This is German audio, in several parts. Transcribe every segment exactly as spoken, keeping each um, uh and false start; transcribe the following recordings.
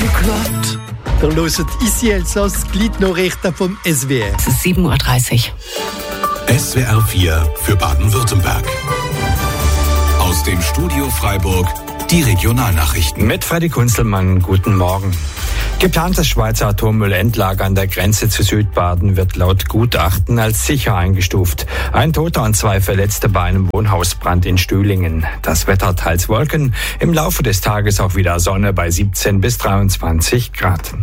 geklappt. Da hört ici Elsass die Gliednachrichten vom S W R. Es ist sieben Uhr dreißig. S W R vier für Baden-Württemberg. Aus dem Studio Freiburg die Regionalnachrichten. Mit Freddy Kunzelmann, guten Morgen. Geplantes Schweizer Atommüllendlager an der Grenze zu Südbaden wird laut Gutachten als sicher eingestuft. Ein Toter und zwei Verletzte bei einem Wohnhausbrand in Stühlingen. Das Wetter teils Wolken, im Laufe des Tages auch wieder Sonne bei siebzehn bis dreiundzwanzig Grad.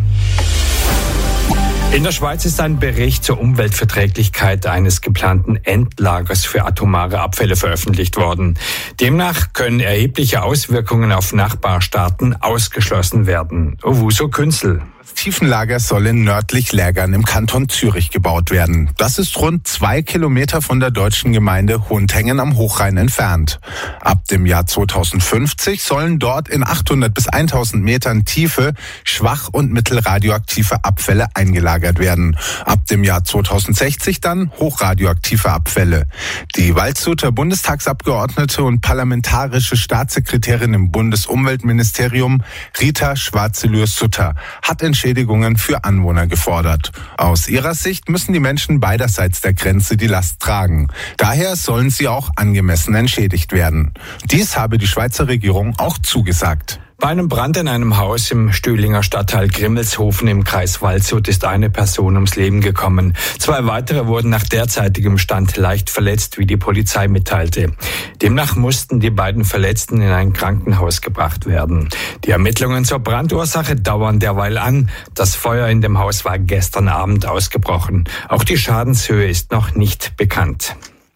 In der Schweiz ist ein Bericht zur Umweltverträglichkeit eines geplanten Endlagers für atomare Abfälle veröffentlicht worden. Demnach können erhebliche Auswirkungen auf Nachbarstaaten ausgeschlossen werden. Owusu Künzel. Das Tiefenlager soll in nördlich Lägern im Kanton Zürich gebaut werden. Das ist rund zwei Kilometer von der deutschen Gemeinde Hohentengen am Hochrhein entfernt. Ab dem Jahr zweitausendfünfzig sollen dort in achthundert bis tausend Metern Tiefe schwach- und mittelradioaktive Abfälle eingelagert werden. Ab dem Jahr zweitausendsechzig dann hochradioaktive Abfälle. Die Waldshuter Bundestagsabgeordnete und parlamentarische Staatssekretärin im Bundesumweltministerium Rita Schwarzelür-Sutter hat Entschädigungen für Anwohner gefordert. Aus ihrer Sicht müssen die Menschen beiderseits der Grenze die Last tragen. Daher sollen sie auch angemessen entschädigt werden. Dies habe die Schweizer Regierung auch zugesagt. Bei einem Brand in einem Haus im Stühlinger Stadtteil Grimmelshofen im Kreis Waldshut ist eine Person ums Leben gekommen. Zwei weitere wurden nach derzeitigem Stand leicht verletzt, wie die Polizei mitteilte. Demnach mussten die beiden Verletzten in ein Krankenhaus gebracht werden. Die Ermittlungen zur Brandursache dauern derweil an. Das Feuer in dem Haus war gestern Abend ausgebrochen. Auch die Schadenshöhe ist noch nicht bekannt.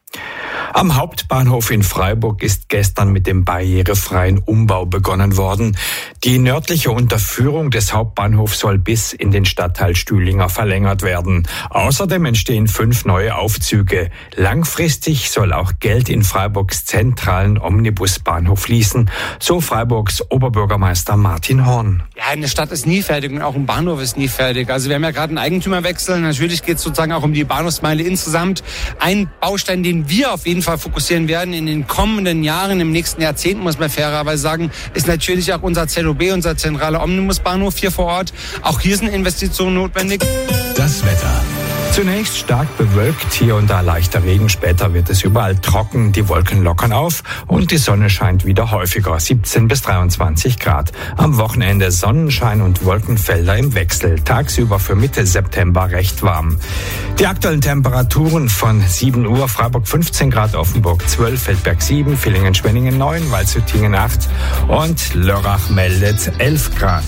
Am Hauptbahnhof in Freiburg ist gestern mit dem barrierefreien Umbau begonnen worden. Die nördliche Unterführung des Hauptbahnhofs soll bis in den Stadtteil Stühlinger verlängert werden. Außerdem entstehen fünf neue Aufzüge. Langfristig soll auch Geld in Freiburgs zentralen Omnibusbahnhof fließen, so Freiburgs Oberbürgermeister Martin Horn. Ja, eine Stadt ist nie fertig und auch ein Bahnhof ist nie fertig. Also wir haben ja gerade einen Eigentümerwechsel. Natürlich geht es sozusagen auch um die Bahnhofsmeile insgesamt. Ein Baustein, den wir auf jeden Fall fokussieren werden in den kommenden Jahren, im nächsten Jahrzehnt, muss man fairerweise sagen, ist natürlich auch unser Z O B, unser zentraler Omnibusbahnhof hier vor Ort. Auch hier sind Investitionen notwendig. Das Wetter. Zunächst stark bewölkt, hier und da leichter Regen, später wird es überall trocken, die Wolken lockern auf und die Sonne scheint wieder häufiger, siebzehn bis dreiundzwanzig Grad. Am Wochenende Sonnenschein und Wolkenfelder im Wechsel, tagsüber für Mitte September recht warm. Die aktuellen Temperaturen von sieben Uhr, Freiburg fünfzehn Grad, Offenburg zwölf, Feldberg sieben, Villingen-Schwenningen neun, Waldshut-Tiengen acht und Lörrach meldet elf Grad.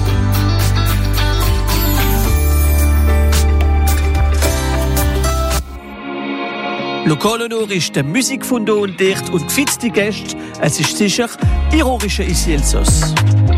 Lokalnachrichten, Musikfunde und Dicht und gefitzte Gäste. Es ist sicher ironische Ici Elsass.